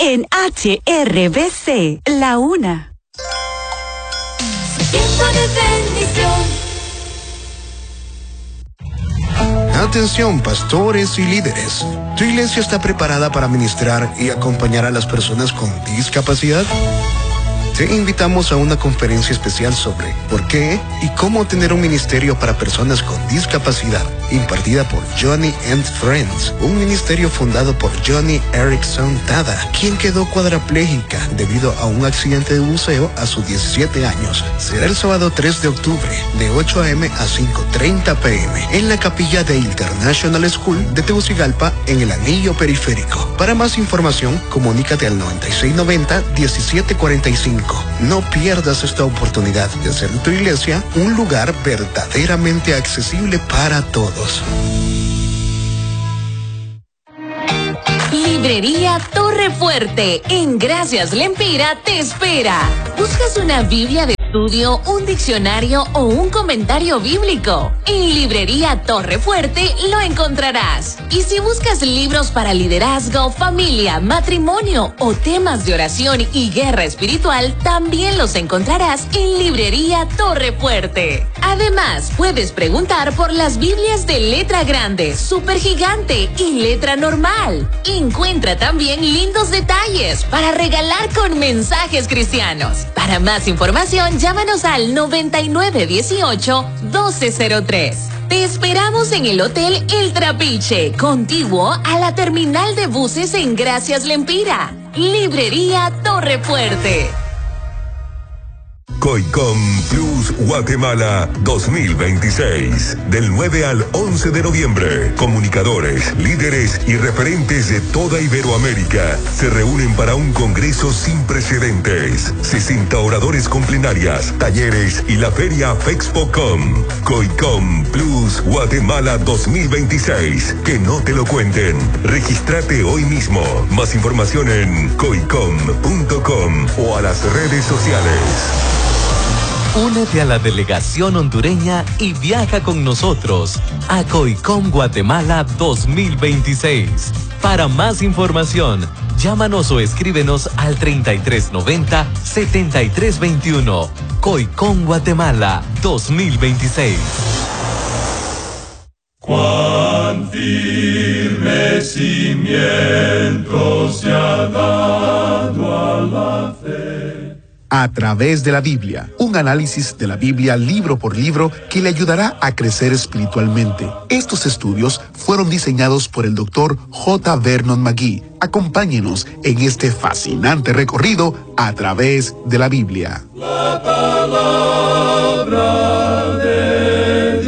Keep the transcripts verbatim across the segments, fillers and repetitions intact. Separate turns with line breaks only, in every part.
en H R B C, la una.
Tiempo de bendición.
Atención, pastores y líderes. ¿Tu iglesia está preparada para ministrar y acompañar a las personas con discapacidad? Te invitamos a una conferencia especial sobre por qué y cómo tener un ministerio para personas con discapacidad, impartida por Johnny and Friends, un ministerio fundado por Johnny Erickson Tada, quien quedó cuadraplégica debido a un accidente de buceo a sus diecisiete años. Será el sábado tres de octubre, de ocho a eme a cinco treinta pe eme, en la capilla de International School de Tegucigalpa, en el Anillo Periférico. Para más información, comunícate al noventa y seis noventa, diecisiete cuarenta y cinco. No pierdas esta oportunidad de hacer de tu iglesia un lugar verdaderamente accesible para todos.
Librería Torre Fuerte, en Gracias Lempira, te espera. ¿Buscas una Biblia de estudio, un diccionario o un comentario bíblico? En Librería Torre Fuerte lo encontrarás. Y si buscas libros para liderazgo, familia, matrimonio o temas de oración y guerra espiritual, también los encontrarás en Librería Torre Fuerte. Además, puedes preguntar por las Biblias de letra grande, super gigante y letra normal. Encuentra también lindos detalles para regalar con mensajes cristianos. Para más información, llámanos al noventa y nueve dieciocho, doce cero tres. Te esperamos en el Hotel El Trapiche, contiguo a la terminal de buses en Gracias Lempira. Librería Torre Fuerte.
COICOM Plus Guatemala dos mil veintiséis. Del nueve al once de noviembre, comunicadores, líderes y referentes de toda Iberoamérica se reúnen para un congreso sin precedentes. sesenta oradores con plenarias, talleres y la feria FEXPOCOM. COICOM Plus Guatemala dos mil veintiséis. Que no te lo cuenten. Regístrate hoy mismo. Más información en coicom punto com o a las redes sociales.
Únete a la delegación hondureña y viaja con nosotros a COICOM Guatemala dos mil veintiséis. Para más información, llámanos o escríbenos al treinta y tres noventa, setenta y tres veintiuno. COICOM Guatemala dos mil veintiséis.
Cuán firme cimiento se ha dado a la fe.
A través de la Biblia, un análisis de la Biblia libro por libro que le ayudará a crecer espiritualmente. Estos estudios fueron diseñados por el doctor J. Vernon McGee. Acompáñenos en este fascinante recorrido a través de la Biblia.
La palabra de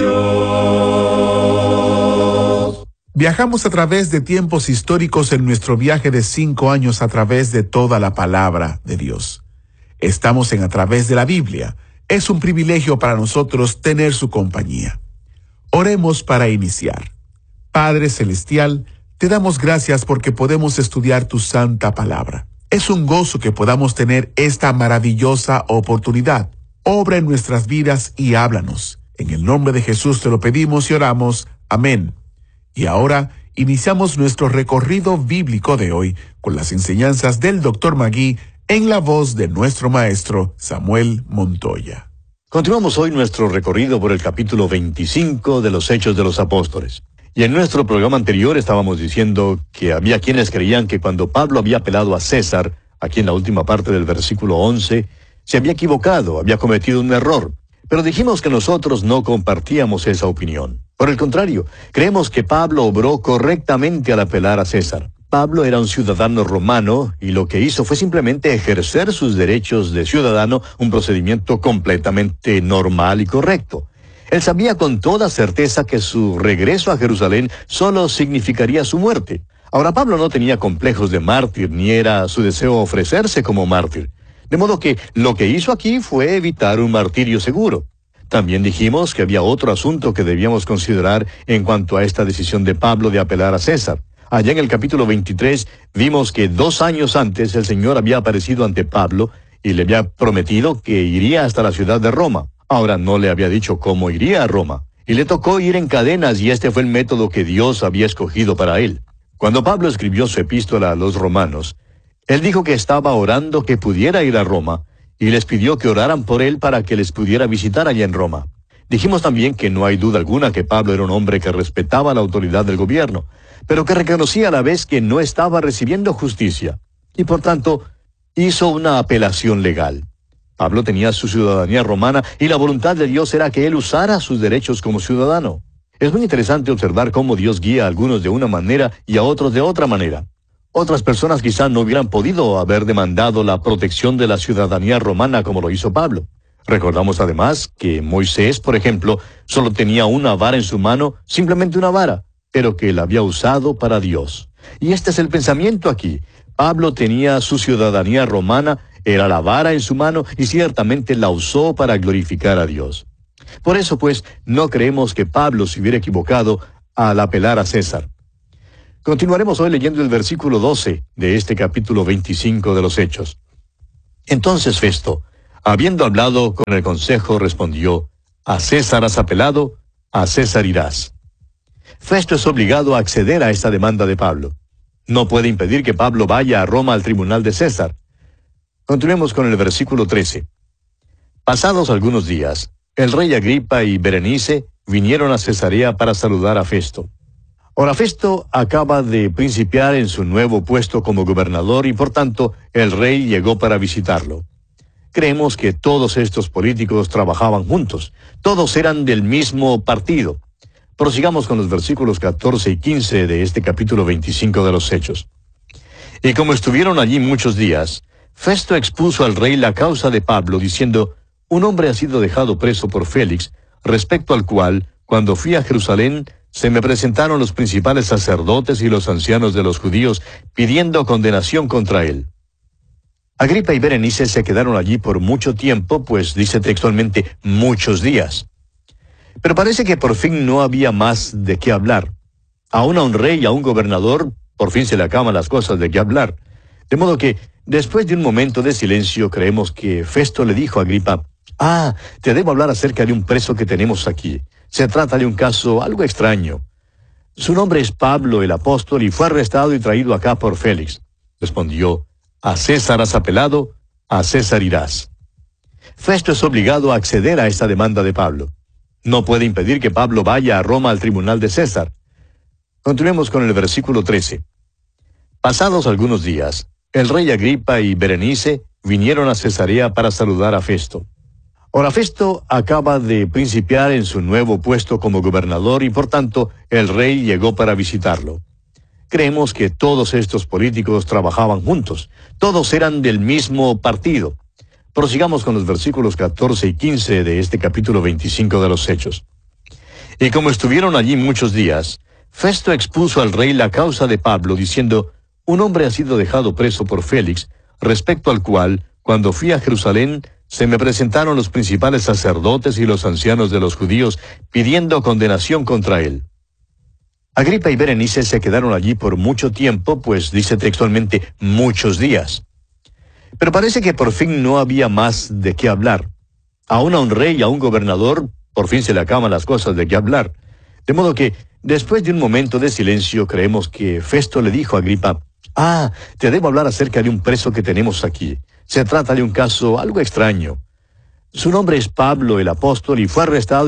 Dios.
Viajamos a través de tiempos históricos en nuestro viaje de cinco años a través de toda la palabra de Dios. Estamos en A Través de la Biblia. Es un privilegio para nosotros tener su compañía. Oremos para iniciar. Padre Celestial, te damos gracias porque podemos estudiar tu santa palabra. Es un gozo que podamos tener esta maravillosa oportunidad. Obra en nuestras vidas y háblanos. En el nombre de Jesús te lo pedimos y oramos. Amén. Y ahora iniciamos nuestro recorrido bíblico de hoy con las enseñanzas del doctor McGee en la voz de nuestro maestro Samuel Montoya.
Continuamos hoy nuestro recorrido por el capítulo veinticinco de los Hechos de los Apóstoles. Y en nuestro programa anterior estábamos diciendo que había quienes creían que cuando Pablo había apelado a César, aquí en la última parte del versículo once, se había equivocado, había cometido un error. Pero dijimos que nosotros no compartíamos esa opinión. Por el contrario, creemos que Pablo obró correctamente al apelar a César. Pablo era un ciudadano romano y lo que hizo fue simplemente ejercer sus derechos de ciudadano, un procedimiento completamente normal y correcto. Él sabía con toda certeza que su regreso a Jerusalén solo significaría su muerte. Ahora, Pablo no tenía complejos de mártir, ni era su deseo ofrecerse como mártir. De modo que lo que hizo aquí fue evitar un martirio seguro. También dijimos que había otro asunto que debíamos considerar en cuanto a esta decisión de Pablo de apelar a César. Allá en el capítulo veintitrés vimos que dos años antes el Señor había aparecido ante Pablo y le había prometido que iría hasta la ciudad de Roma. Ahora no le había dicho cómo iría a Roma. Y le tocó ir en cadenas y este fue el método que Dios había escogido para él. Cuando Pablo escribió su epístola a los romanos, Él dijo que estaba orando que pudiera ir a Roma, y les pidió que oraran por él para que les pudiera visitar allá en Roma. Dijimos también que no hay duda alguna que Pablo era un hombre que respetaba la autoridad del gobierno, pero que reconocía a la vez que no estaba recibiendo justicia, y por tanto hizo una apelación legal. Pablo tenía su ciudadanía romana y la voluntad de Dios era que él usara sus derechos como ciudadano. Es muy interesante observar cómo Dios guía a algunos de una manera y a otros de otra manera. Otras personas quizá no hubieran podido haber demandado la protección de la ciudadanía romana como lo hizo Pablo. Recordamos además que Moisés, por ejemplo, solo tenía una vara en su mano, simplemente una vara, pero que la había usado para Dios. Y este es el pensamiento aquí. Pablo tenía su ciudadanía romana, era la vara en su mano y ciertamente la usó para glorificar a Dios. Por eso, pues, no creemos que Pablo se hubiera equivocado al apelar a César. Continuaremos hoy leyendo el versículo doce de este capítulo veinticinco de los Hechos. Entonces Festo, habiendo hablado con el consejo, respondió: a César has apelado, a César irás. Festo es obligado a acceder a esta demanda de Pablo. No puede impedir que Pablo vaya a Roma al tribunal de César. Continuemos con el versículo trece. Pasados algunos días, el rey Agripa y Berenice vinieron a Cesarea para saludar a Festo. Ahora Festo acaba de principiar en su nuevo puesto como gobernador y por tanto el rey llegó para visitarlo. Creemos que todos estos políticos trabajaban juntos, todos eran del mismo partido. Prosigamos con los versículos catorce y quince de este capítulo veinticinco de los Hechos. Y como estuvieron allí muchos días, Festo expuso al rey la causa de Pablo, diciendo: un hombre ha sido dejado preso por Félix, respecto al cual, cuando fui a Jerusalén, se me presentaron los principales sacerdotes y los ancianos de los judíos, pidiendo condenación contra él. Agripa y Berenice se quedaron allí por mucho tiempo, pues dice textualmente, muchos días. Pero parece que por fin no había más de qué hablar. Aún a un rey y a un gobernador, por fin se le acaban las cosas de qué hablar. De modo que, después de un momento de silencio, creemos que Festo le dijo a Agripa: ah, te debo hablar acerca de un preso que tenemos aquí. Se trata de un caso algo extraño. Su nombre es Pablo el apóstol y fue arrestado y traído acá por Félix. Respondió: a César has apelado, a César irás. Festo es obligado a acceder a esta demanda de Pablo. No puede impedir que Pablo vaya a Roma al tribunal de César. Continuemos con el versículo trece. Pasados algunos días, el rey Agripa y Berenice vinieron a Cesarea para saludar a Festo. Ahora Festo acaba de principiar en su nuevo puesto como gobernador y por tanto el rey llegó para visitarlo. Creemos que todos estos políticos trabajaban juntos, todos eran del mismo partido. Prosigamos con los versículos catorce y quince de este capítulo veinticinco de los Hechos. Y como estuvieron allí muchos días, Festo expuso al rey la causa de Pablo, diciendo: un hombre ha sido dejado preso por Félix, respecto al cual, cuando fui a Jerusalén, se me presentaron los principales sacerdotes y los ancianos de los judíos, pidiendo condenación contra él. Agripa y Berenice se quedaron allí por mucho tiempo, pues dice textualmente, muchos días. Pero parece que por fin no había más de qué hablar. Aún a un rey y a un gobernador, por fin se le acaban las cosas de qué hablar. De modo que, después de un momento de silencio, creemos que Festo le dijo a Agripa: ah, te debo hablar acerca de un preso que tenemos aquí. Se trata de un caso algo extraño. Su nombre es Pablo el apóstol y fue arrestado